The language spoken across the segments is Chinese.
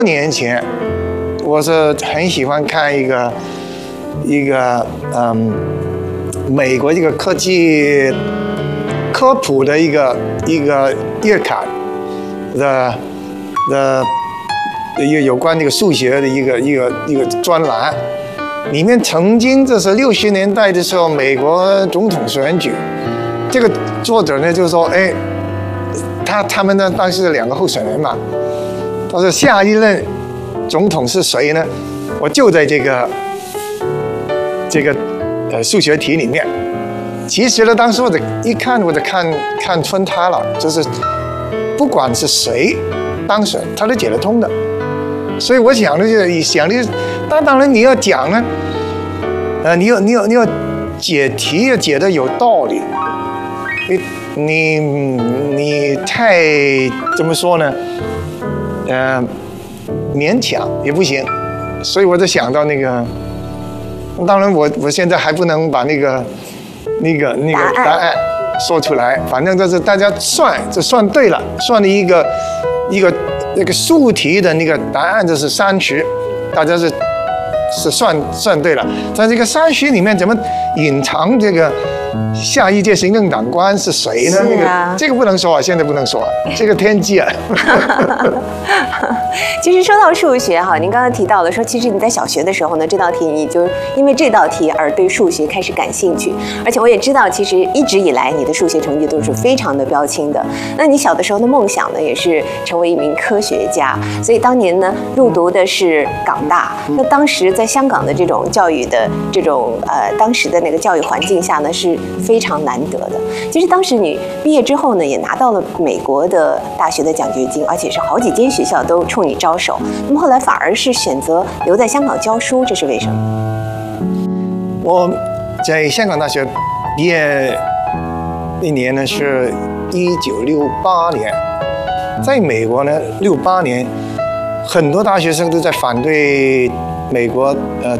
年前，我是很喜欢看一个美国一个科技科普的一个月刊的有关这个数学的一个专栏，里面曾经这是60年代的时候美国总统选举，这个作者呢就说，哎，他们呢当时2个候选人嘛，他说下一任总统是谁呢？我就在这个数学题里面。其实呢，当时我就看穿他了，就是不管是谁当选，他都解得通的。所以我想的当然你要讲呢，你要解题要解得有道理，你太怎么说呢？勉强也不行。所以我就想到那个，当然我现在还不能把那个答案说出来，反正就是大家算对了，算的一个那个数题的那个答案就是30，大家是算对了，在这个30里面怎么隐藏这个下一届行政长官是谁呢？这个不能说啊，现在不能说，这个天机啊。 其实说到数学哈，您刚刚提到了说，其实你在小学的时候呢，这道题你就因为这道题而对数学开始感兴趣，而且我也知道，其实一直以来你的数学成绩都是非常的标青的。那你小的时候的梦想呢，也是成为一名科学家，所以当年呢入读的是港大。那当时在香港的这种教育的这种当时的那个教育环境下呢，是非常难得的。其实当时你毕业之后呢，也拿到了美国的大学的奖学金，而且是好几间学校都冲你招手。那么后来反而是选择留在香港教书，这是为什么？ 我在香港大学毕业那年呢是1968年，在美国呢68年，很多大学生都在反对美国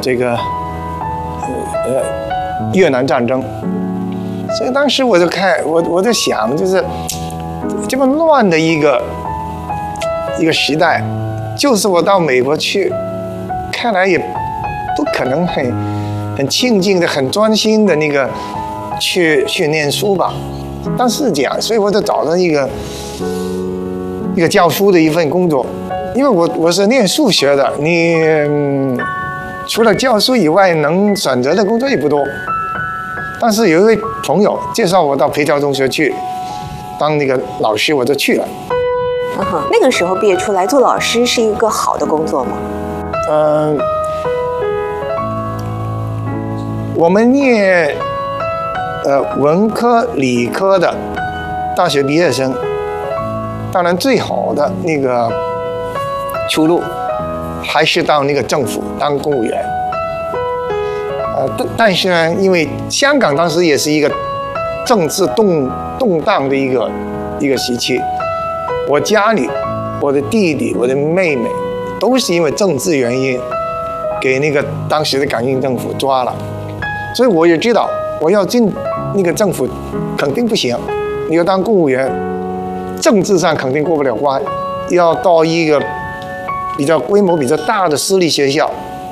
越南战争，所以当时我在想，就是这么乱的一个时代，就是我到美国去，看来也不可能很静静的、很专心的那个去念书吧。但是这样，所以我就找到一个教书的一份工作，因为我是念数学的，你除了教书以外，能选择的工作也不多。但是有一位朋友介绍我到培侨中学去当那个老师，我就去了。 那个时候毕业出来做老师是一个好的工作吗？ 我们念文科、理科的大学毕业生，当然最好的那个出路还是到那个政府当公务员。但是呢，因为香港当时也是一个政治动荡的一个时期，我家里我的弟弟、我的妹妹都是因为政治原因给那个当时的港英政府抓了，所以我也知道我要进那个政府肯定不行，你要当公务员，政治上肯定过不了关，要到一个比较规模比较大的私立学校，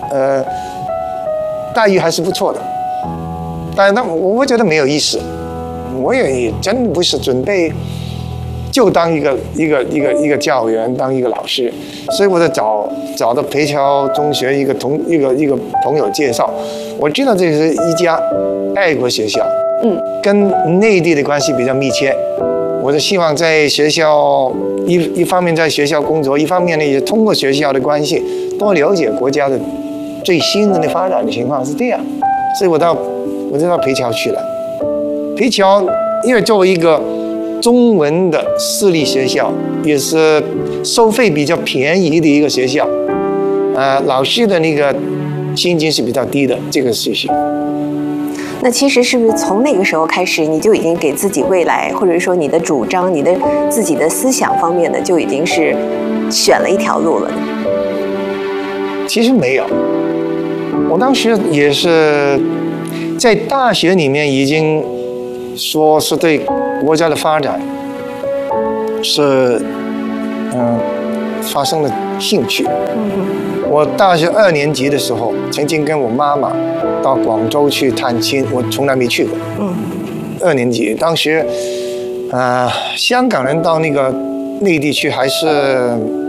待遇还是不错的，但我觉得没有意思，我也真的不是准备就当一个教员，当一个老师，所以我就找到培侨中学一个朋友介绍，我知道这是一家爱国学校，跟内地的关系比较密切，我就希望在学校一方面在学校工作，一方面呢也通过学校的关系多了解国家的最新的发展的情况是这样，所以我就到培侨去了。培侨因为作为一个中文的私立学校，也是收费比较便宜的一个学校，老师的那个薪金是比较低的，这个事情。 那其实是不是从那个时候开始，你就已经给自己未来，或者说你的主张、你的自己的思想方面的，就已经是选了一条路了呢？ 其实没有，我当时也是在大学里面已经说是对国家的发展是发生了兴趣。我大学2年级的时候，曾经跟我妈妈到广州去探亲，我从来没去过。2年级，当时，香港人到那个内地去还是